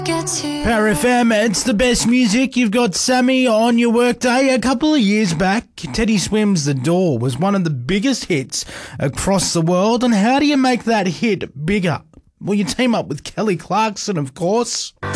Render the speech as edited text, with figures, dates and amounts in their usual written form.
Power FM, it's the best music. You've got Sammy on your workday. A couple of years back, Teddy Swims' The Door was one of the biggest hits across the world. And how do you make that hit bigger? Well, you team up with Kelly Clarkson, of course.